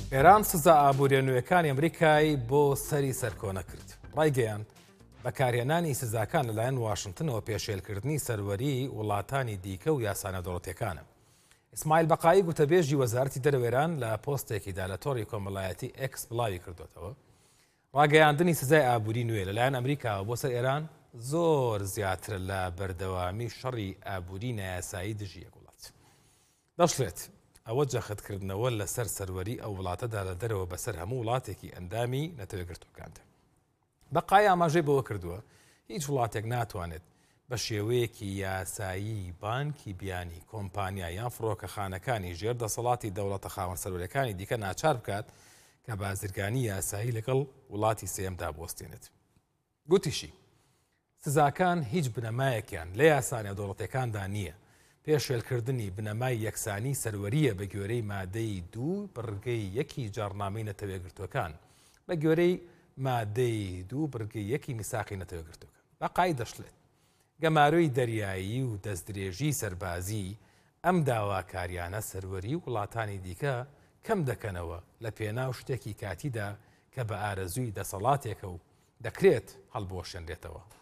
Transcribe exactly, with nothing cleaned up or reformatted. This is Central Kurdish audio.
ئێران سزا ئابوووریە نوێیەکانی ئەمریکای بۆ سەری سەرکۆنە کرد. ڕایگەیاند بەکارهێنانی سزاکان لەلایەن واشنگتنەوە پێشێلکردنی سەروەری وڵاتانی دیکە و یاسانە دەوڵەتیەکانە. ئیسماعیل بەقایی گوتەبێژی وەزارەتی دەرەوێران لە پۆستێکیدا لە تۆڕی کۆمەڵایەتی ئێکس بڵاوی کردوێتەوە. ڕاگەیاندنی سزای ئابووری نوێ لەلایەن ئەمریکاوە بۆ سەر ئێران زۆر زیاتر لە بەردەوامی شەڕی ئابووری نایاسایی دژی وڵات. دەشڵێت ئەوە جەختکردنەوە لەسەر سەروەری ئەو وڵاتەدا لە دەرەوە بەسەر هەموو وڵاتێکی ئەندامی نەتەوەیەگرتوەکاندا. بەقای ئاماژەی بەوە کردووە هیچ وڵاتێک ناتوانێت بە شێوەیەکی یاسایی بانکی بیانی کۆمپانیا یان فڕۆکەخانەکانی ژێر دەسەڵاتی دەوڵەتە خاوەن سەروەریەکانی دیکە ناچار بکات کە بازرگانی یاسایی لەگەڵ وڵاتی سێیەمدا بوەستێنێت. گوتیشی سزاکان هیچ بنەمایەکیان لە یاسانە دەوڵەتەکاندا نییە. پێشێلکردنی بنەمای یەکسانی سەروەریە بە گوێرەی مادەی دوو بڕگەی یەکی جارنامەی نەتەوەیەگرتوەکان بە گوێرەی مادەی دوو بڕگەی یەکی میساقی نەتەوەیەگرتوەکان. بەقای دەشڵێت گەماروی دەریایی و دەستدرێژی سەربازی ئەم داواکاریانە سەروەری وڵاتانی دیکە کەم دەکەنەوە لە پێناو شتێکی کاتیدا کە بە ئارەزووی دەسەڵاتێکە و دەکرێت هەڵبوەشێنرێتەوە.